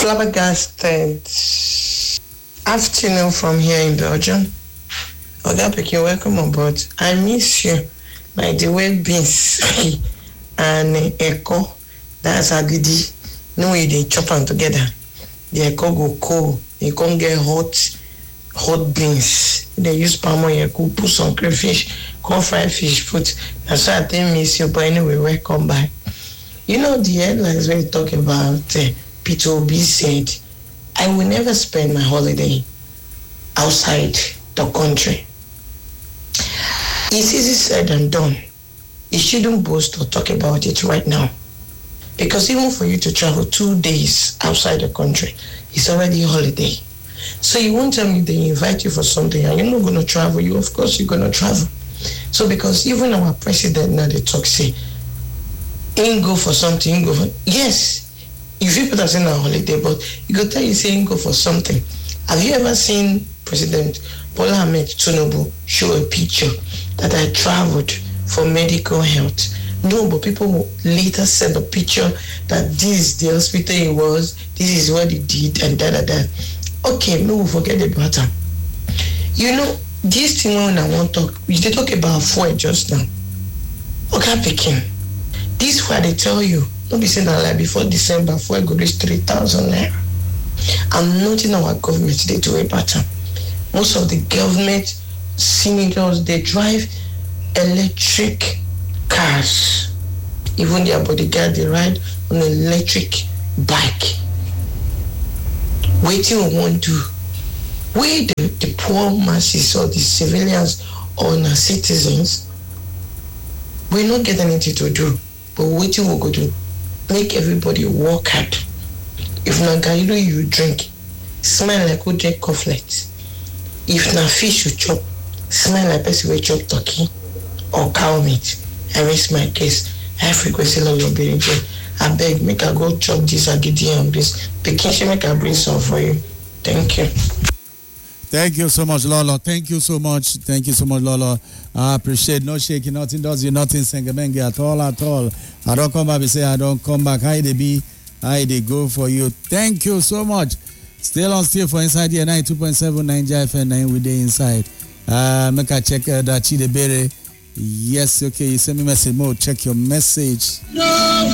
flabbergasted afternoon from here in Belgium. Oga Pikin, welcome aboard. I miss you. Like the way beans and Echo, that's Agidi. No way they chop them together. The Echo go cold. You can't get hot beans. They use palm oil, put some crayfish, corn fried fish, put. That's why I think miss you. But anyway, welcome back. You know the headlines when you talk about Peter Obi said, I will never spend my holiday outside the country. It's easy said and done. You shouldn't boast or talk about it right now. Because even for you to travel 2 days outside the country, it's already a holiday. So you won't tell me they invite you for something and you're not going to travel. You, of course, you're going to travel. So because even our president now, they talk, say, ain't go for something, ain't go for... Yes, if you put us in a holiday, but you go tell you, say, ain't go for something. Have you ever seen President Bola Ahmed Tinubu show a picture that I traveled for medical health? No, but people will later send a picture that this is the hospital he was, this is what he did, and da. Okay, no, we'll forget about him. You know, this thing when I want to talk, we did talk about fuel just now. Okay, Pikin. This is what they tell you. Don't be saying that like before December, fuel go reach 3,000 naira. I'm not in our government, they do a pattern. Most of the government senators, they drive electric cars. Even their bodyguard, they ride on an electric bike. Waiting we want to. We, the poor masses or the civilians or the citizens, we're not getting anything to do. But waiting we go do. Make everybody work hard. If na gaido you drink, smell like who drink cofflet. If na fish you chop, smell like person will chop turkey or cow meat. I raise my case. I have requested all your baby. I beg, make I go chop this agidi and this. Pikin, she make I bring some for you. Thank you. Thank you so much, Lolo. Thank you so much. Thank you so much, Lolo. I appreciate no shaking, nothing does you, nothing sengemenge at all. I don't come back and say I don't come back. How they be? How they go for you? Thank you so much. Still on still for inside here 92.7 Nigeria FM 9 we day inside. Make I check that Chidebere. Yes, okay. You send me message more. Check your message. No.